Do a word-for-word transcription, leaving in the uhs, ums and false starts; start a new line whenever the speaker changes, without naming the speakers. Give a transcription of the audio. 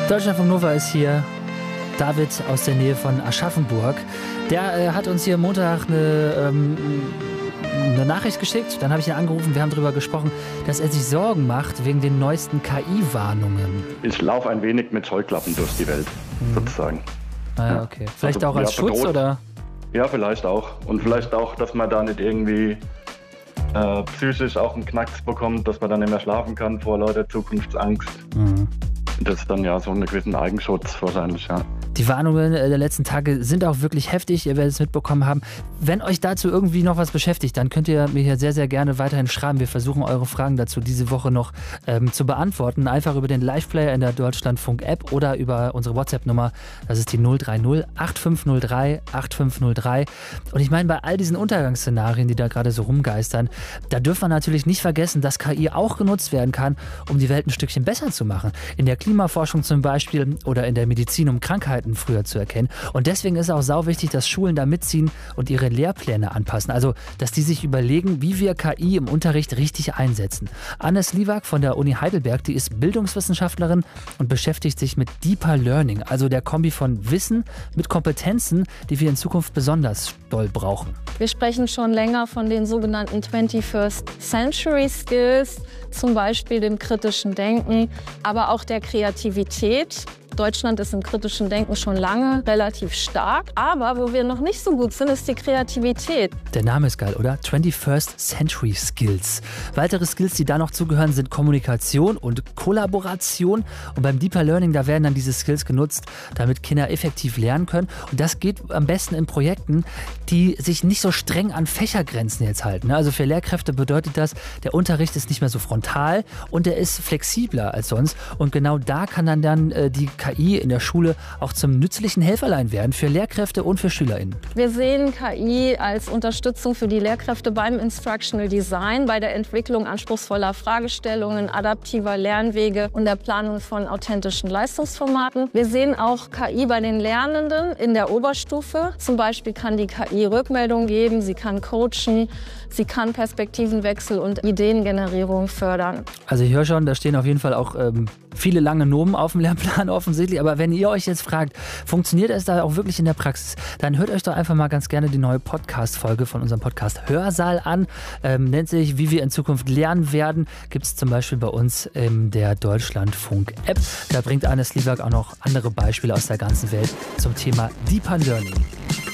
Deutschlandfunk Nova ist hier. David aus der Nähe von Aschaffenburg. Der äh, hat uns hier Montag eine, ähm, eine Nachricht geschickt. Dann habe ich ihn angerufen. Wir haben darüber gesprochen, dass er sich Sorgen macht wegen den neuesten K I-Warnungen.
Ich laufe ein wenig mit Scheuklappen durch die Welt, mhm. sozusagen.
Ah ja, okay. Vielleicht
also,
auch als
ja,
Schutz,
bedroht.
Oder?
Ja, vielleicht auch. Und vielleicht auch, dass man da nicht irgendwie äh, psychisch auch einen Knacks bekommt, dass man dann nicht mehr schlafen kann vor lauter Zukunftsangst. Mhm. Das ist dann ja so einen gewissen Eigenschutz wahrscheinlich, ja.
Die Warnungen der letzten Tage sind auch wirklich heftig, ihr werdet es mitbekommen haben. Wenn euch dazu irgendwie noch was beschäftigt, dann könnt ihr mir hier sehr, sehr gerne weiterhin schreiben. Wir versuchen eure Fragen dazu diese Woche noch ähm, zu beantworten. Einfach über den Live-Player in der Deutschlandfunk-App oder über unsere WhatsApp-Nummer. Das ist die null drei null acht fünf null drei acht fünf null drei. Und ich meine, bei all diesen Untergangsszenarien, die da gerade so rumgeistern, da dürfen wir natürlich nicht vergessen, dass K I auch genutzt werden kann, um die Welt ein Stückchen besser zu machen. In der Klimaforschung zum Beispiel oder in der Medizin, um Krankheiten früher zu erkennen. Und deswegen ist auch sau wichtig, dass Schulen da mitziehen und ihre Lehrpläne anpassen. Also, dass die sich überlegen, wie wir K I im Unterricht richtig einsetzen. Anne Sliwak von der Uni Heidelberg, die ist Bildungswissenschaftlerin und beschäftigt sich mit Deeper Learning, also der Kombi von Wissen mit Kompetenzen, die wir in Zukunft besonders doll brauchen.
Wir sprechen schon länger von den sogenannten twenty-first Century Skills, zum Beispiel dem kritischen Denken, aber auch der Kreativität. Deutschland ist im kritischen Denken schon lange relativ stark, aber wo wir noch nicht so gut sind, ist die Kreativität.
Der Name ist geil, oder? twenty-first Century Skills. Weitere Skills, die da noch zugehören, sind Kommunikation und Kollaboration. Und beim Deeper Learning, da werden dann diese Skills genutzt, damit Kinder effektiv lernen können. Und das geht am besten in Projekten, die sich nicht so streng an Fächergrenzen jetzt halten. Also für Lehrkräfte bedeutet das, der Unterricht ist nicht mehr so frontal und der ist flexibler als sonst. Und genau da kann dann, dann äh, die K I in der Schule auch zum nützlichen Helferlein werden für Lehrkräfte und für SchülerInnen.
Wir sehen K I als Unterstützung für die Lehrkräfte beim Instructional Design, bei der Entwicklung anspruchsvoller Fragestellungen, adaptiver Lernwege und der Planung von authentischen Leistungsformaten. Wir sehen auch K I bei den Lernenden in der Oberstufe. Zum Beispiel kann die K I Rückmeldungen geben, sie kann coachen, sie kann Perspektivenwechsel und Ideengenerierung fördern.
Also ich höre schon, da stehen auf jeden Fall auch ähm, viele lange Nomen auf dem Lehrplan offensichtlich. Aber wenn ihr euch jetzt fragt, funktioniert es da auch wirklich in der Praxis, dann hört euch doch einfach mal ganz gerne die neue Podcast-Folge von unserem Podcast Hörsaal an. Ähm, nennt sich Wie wir in Zukunft lernen werden. Gibt es zum Beispiel bei uns in der Deutschlandfunk-App. Da bringt Anne Sliwak auch noch andere Beispiele aus der ganzen Welt zum Thema Deeper Learning.